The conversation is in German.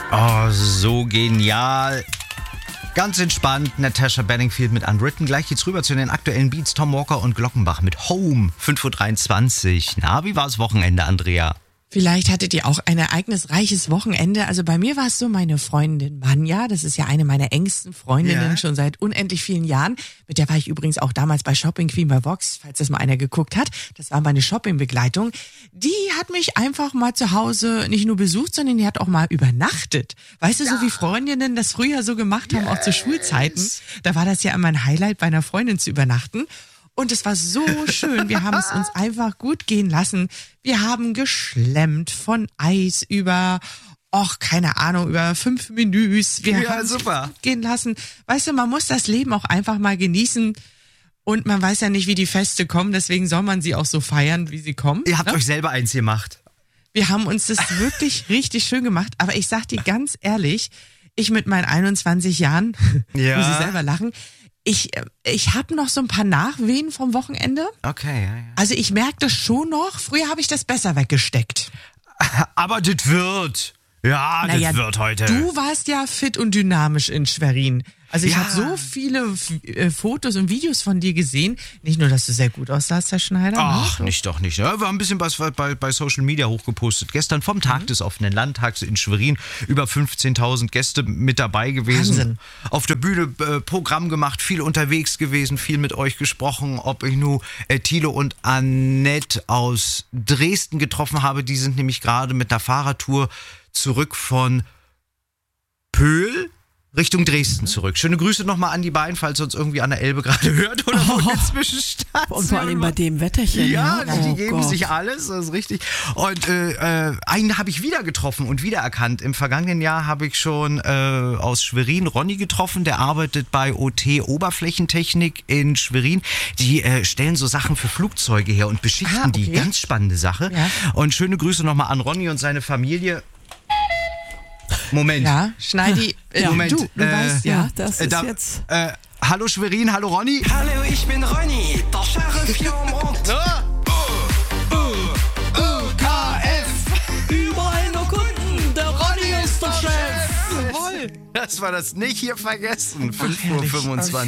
Oh, so genial. Ganz entspannt, Natasha Bedingfield mit Unwritten. Gleich geht's rüber zu den aktuellen Beats. Tom Walker und Glockenbach mit Home, 5.23 Uhr. Na, wie war's Wochenende, Andrea? Vielleicht hattet ihr auch ein ereignisreiches Wochenende. Also bei mir war es so, meine Freundin Manja, das ist ja eine meiner engsten Freundinnen schon seit unendlich vielen Jahren. Mit der war ich übrigens auch damals bei Shopping Queen bei Vox, falls das mal einer geguckt hat. Das war meine Shoppingbegleitung. Die hat mich einfach mal zu Hause nicht nur besucht, sondern die hat auch mal übernachtet. Weißt du, so wie Freundinnen das früher so gemacht haben, auch zu Schulzeiten. Da war das ja immer ein Highlight, bei einer Freundin zu übernachten. Und es war so schön. Wir haben es uns einfach gut gehen lassen. Wir haben geschlemmt von Eis über, keine Ahnung, über 5 Menüs. Wir haben es gut gehen lassen. Weißt du, man muss das Leben auch einfach mal genießen. Und man weiß ja nicht, wie die Feste kommen. Deswegen soll man sie auch so feiern, wie sie kommen. Ihr habt euch selber eins gemacht. Wir haben uns das wirklich richtig schön gemacht. Aber ich sag dir ganz ehrlich, ich mit meinen 21 Jahren, muss ich selber lachen, ich habe noch so ein paar Nachwehen vom Wochenende. Okay, ja. Also ich merke das schon noch. Früher habe ich das besser weggesteckt. Aber das wird. Ja, das wird heute. Du warst ja fit und dynamisch in Schwerin. Also ich habe so viele Fotos und Videos von dir gesehen. Nicht nur, dass du sehr gut aussahst, Herr Schneider. Ach, nicht. Ja, wir haben ein bisschen was bei Social Media hochgepostet. Gestern vom Tag des offenen Landtags in Schwerin. Über 15.000 Gäste mit dabei gewesen. Wahnsinn. Auf der Bühne Programm gemacht, viel unterwegs gewesen, viel mit euch gesprochen. Ob ich nur Thilo und Annette aus Dresden getroffen habe. Die sind nämlich gerade mit einer Fahrradtour zurück von Pöhl Richtung Dresden zurück. Schöne Grüße nochmal an die beiden, falls ihr uns irgendwie an der Elbe gerade hört oder wo inzwischen statt. Und vor allem bei dem Wetterchen. Ja, die geben sich alles, das ist richtig. Und einen habe ich wieder getroffen und wiedererkannt. Im vergangenen Jahr habe ich schon aus Schwerin Ronny getroffen, der arbeitet bei OT Oberflächentechnik in Schwerin. Die stellen so Sachen für Flugzeuge her und beschichten die. Ganz spannende Sache. Ja. Und schöne Grüße nochmal an Ronny und seine Familie. Moment. Ja, Schneidi, Moment. Du weißt das ist jetzt... hallo Schwerin, hallo Ronny. Hallo, ich bin Ronny, der Sheriff hier am Ort. KF. Überall nur Kunden, der Ronny ist der Chef. Jawohl. Das war das nicht hier vergessen. 5.25 Uhr.